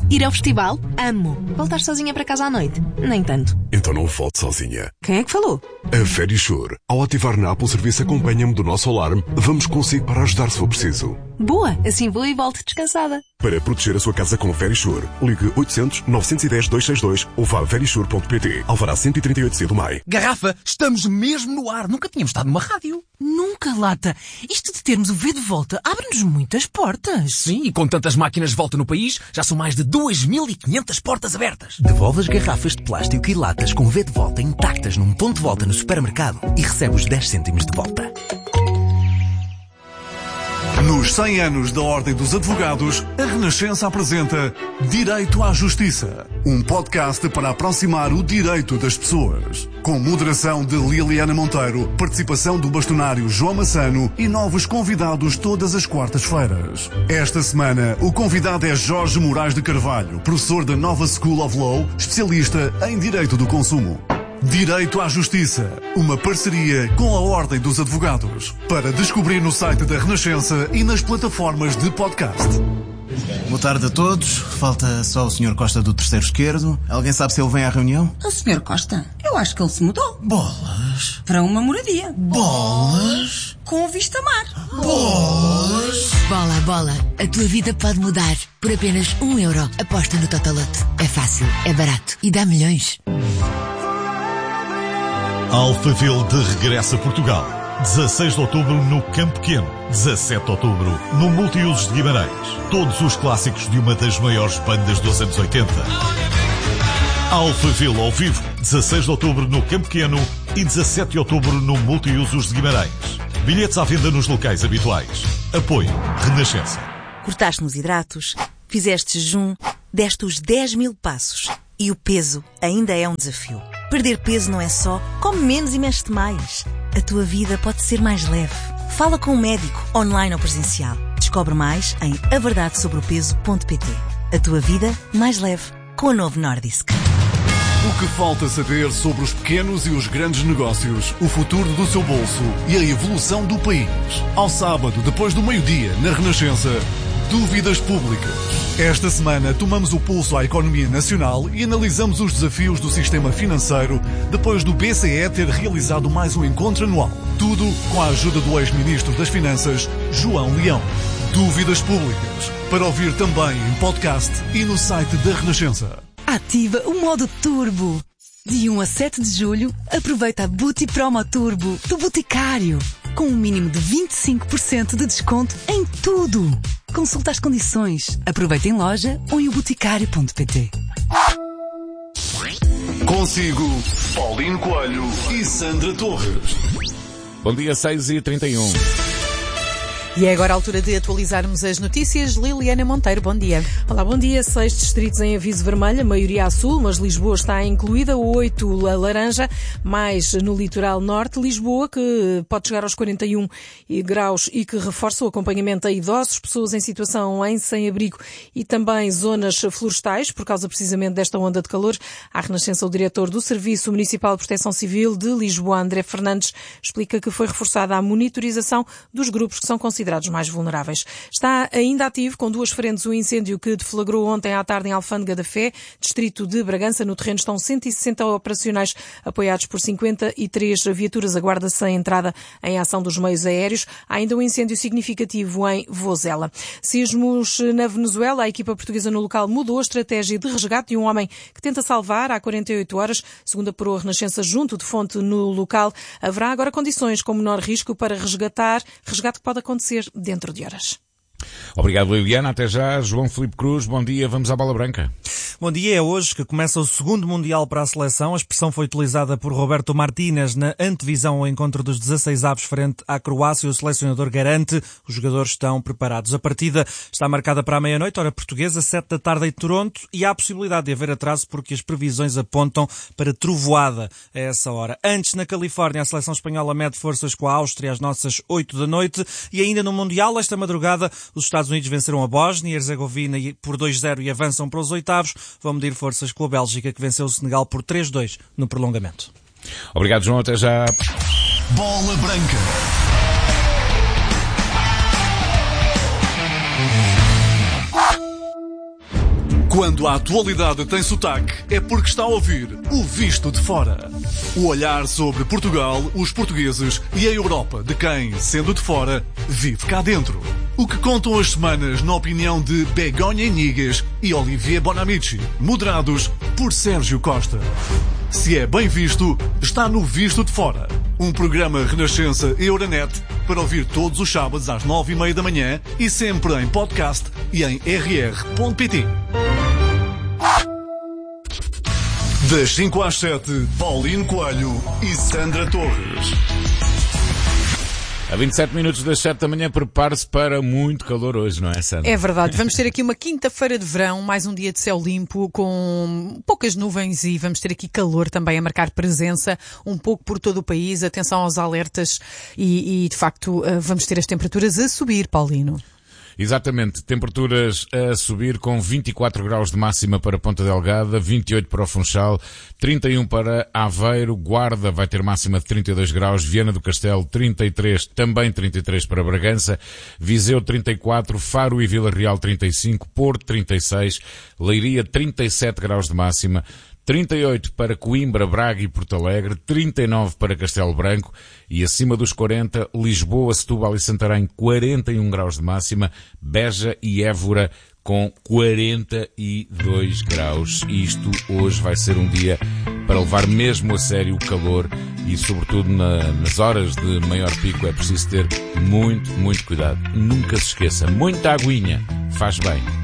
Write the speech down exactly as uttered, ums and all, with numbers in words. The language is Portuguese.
Ir ao festival? Amo. Voltar sozinha para casa à noite? Nem tanto. Então não volte sozinha. Quem é que falou? A Verisure. Ao ativar na Apple Serviço Acompanha-me do nosso alarme, vamos consigo para ajudar se for preciso. Boa, assim vou e volto descansada. Para proteger a sua casa com Verisure, ligue oitocentos, novecentos e dez, duzentos e sessenta e dois ou vá a verisure ponto pt. Alvará cento e trinta e oito C do M A I. Garrafa, estamos mesmo no ar. Nunca tínhamos estado numa rádio. Nunca, Lata. Isto de termos o V de volta abre-nos muitas portas. Sim, e com tantas máquinas de volta no país, já são mais de duas mil e quinhentas portas abertas. Devolve as garrafas de plástico e latas com V de volta intactas num ponto de volta no supermercado e recebe os dez cêntimos de volta. Nos cem anos da Ordem dos Advogados, a Renascença apresenta Direito à Justiça, um podcast para aproximar o direito das pessoas. Com moderação de Liliana Monteiro, participação do bastonário João Massano e novos convidados todas as quartas-feiras. Esta semana, o convidado é Jorge Moraes de Carvalho, professor da Nova School of Law, especialista em Direito do Consumo. Direito à Justiça, uma parceria com a Ordem dos Advogados. Para descobrir no site da Renascença e nas plataformas de podcast. Boa tarde a todos. Falta só o senhor Costa do terceiro esquerdo. Alguém sabe se ele vem à reunião? O senhor Costa? Eu acho que ele se mudou. Bolas. Para uma moradia. Bolas. Com vista mar. Bolas. Bola, bola. A tua vida pode mudar. Por apenas um euro. Aposta no Totolote. É fácil, é barato e dá milhões. Alphaville de regresso a Portugal. dezasseis de outubro no Campo Pequeno. dezassete de outubro no Multiusos de Guimarães. Todos os clássicos de uma das maiores bandas dos anos oitenta. Alphaville ao vivo. dezasseis de outubro no Campo Pequeno e dezassete de outubro no Multiusos de Guimarães. Bilhetes à venda nos locais habituais. Apoio Renascença. Cortaste nos hidratos, fizeste jejum, deste os dez mil passos. E o peso ainda é um desafio. Perder peso não é só come menos e mexe-te mais. A tua vida pode ser mais leve. Fala com um médico, online ou presencial. Descobre mais em a verdade sobre o peso ponto pt. A tua vida mais leve com o novo Nordisk. O que falta saber sobre os pequenos e os grandes negócios, o futuro do seu bolso e a evolução do país. Ao sábado, depois do meio-dia, na Renascença, Dúvidas Públicas. Esta semana tomamos o pulso à economia nacional e analisamos os desafios do sistema financeiro depois do B C E ter realizado mais um encontro anual. Tudo com a ajuda do ex-ministro das Finanças, João Leão. Dúvidas Públicas, para ouvir também em podcast e no site da Renascença. Ativa o modo turbo. De um a sete de julho, aproveita a Booty Promo Turbo do Boticário, com um mínimo de vinte e cinco por cento de desconto em tudo. Consulta as condições. Aproveita em loja ou em o boticário ponto pt. Consigo, Paulino Coelho e Sandra Torres. Bom dia, seis e trinta e um. E é agora a altura de atualizarmos as notícias. Liliana Monteiro, bom dia. Olá, bom dia. Seis distritos em aviso vermelho, a maioria a sul, mas Lisboa está incluída. Oito a laranja, mais no litoral norte. Lisboa, que pode chegar aos quarenta e um graus e que reforça o acompanhamento a idosos, pessoas em situação em sem-abrigo e também zonas florestais, por causa precisamente desta onda de calor. À Renascença, o diretor do Serviço Municipal de Proteção Civil de Lisboa, André Fernandes, explica que foi reforçada a monitorização dos grupos que são considerados mais vulneráveis. Está ainda ativo com duas frentes o incêndio que deflagrou ontem à tarde em Alfândega da Fé, distrito de Bragança. No terreno estão cento e sessenta operacionais apoiados por cinquenta e três viaturas. Aguarda-se a entrada em ação dos meios aéreos. Há ainda um incêndio significativo em Vozela. Sismos na Venezuela. A equipa portuguesa no local mudou a estratégia de resgate de um homem que tenta salvar há quarenta e oito horas. Segundo apurou a Renascença junto de fonte no local, haverá agora condições com menor risco para resgatar, resgate que pode acontecer dentro de horas. Obrigado, Liliana. Até já. João Filipe Cruz, bom dia. Vamos à bola branca. Bom dia. É hoje que começa o segundo Mundial para a seleção. A expressão foi utilizada por Roberto Martínez na antevisão ao encontro dos dezasseis avos frente à Croácia. O selecionador garante os jogadores estão preparados. A partida está marcada para a meia-noite, hora portuguesa, sete da tarde em Toronto, e há a possibilidade de haver atraso porque as previsões apontam para trovoada a essa hora. Antes, na Califórnia, a seleção espanhola mede forças com a Áustria às nossas oito da noite. E ainda no Mundial, esta madrugada, os Estados Unidos venceram a Bósnia e Herzegovina por dois a zero e avançam para os oitavos. Vão medir forças com a Bélgica, que venceu o Senegal por três a dois no prolongamento. Obrigado, João. Até já. Bola branca. Quando a atualidade tem sotaque, é porque está a ouvir o Visto de Fora. O olhar sobre Portugal, os portugueses e a Europa de quem, sendo de fora, vive cá dentro. O que contam as semanas na opinião de Begonha Inigas e Olivier Bonamici, moderados por Sérgio Costa. Se é bem visto, está no Visto de Fora. Um programa Renascença Euronet para ouvir todos os sábados às nove e meia da manhã e sempre em podcast e em r r ponto p t. Das cinco às sete, Paulinho Coelho e Sandra Torres. A vinte e sete minutos das sete da manhã, prepare-se para muito calor hoje, não é, Sandra? É verdade. Vamos ter aqui uma quinta-feira de verão, mais um dia de céu limpo, com poucas nuvens e vamos ter aqui calor também a marcar presença um pouco por todo o país. Atenção aos alertas e, e de facto, vamos ter as temperaturas a subir, Paulino. Exatamente, temperaturas a subir com vinte e quatro graus de máxima para Ponta Delgada, vinte e oito para o Funchal, trinta e um para Aveiro, Guarda vai ter máxima de trinta e dois graus, Viana do Castelo trinta e três, também trinta e três para Bragança, Viseu trinta e quatro, Faro e Vila Real trinta e cinco, Porto trinta e seis, Leiria trinta e sete graus de máxima, trinta e oito para Coimbra, Braga e Porto Alegre, trinta e nove para Castelo Branco e acima dos quarenta, Lisboa, Setúbal e Santarém, quarenta e um graus de máxima, Beja e Évora com quarenta e dois graus. Isto hoje vai ser um dia para levar mesmo a sério o calor e sobretudo na, nas horas de maior pico é preciso ter muito, muito cuidado. Nunca se esqueça, muita aguinha faz bem.